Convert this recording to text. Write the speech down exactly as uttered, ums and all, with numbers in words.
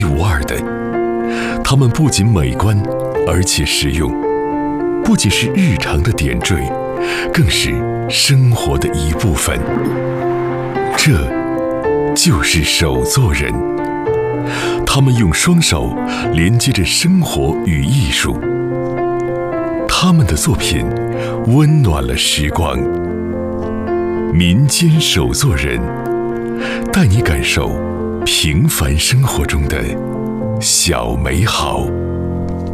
无二的。它们不仅美观，而且实用，不仅是日常的点缀，更是生活的一部分。这就是手作人，他们用双手连接着生活与艺术，他们的作品温暖了时光。民间手作人，带你感受平凡生活中的小美好。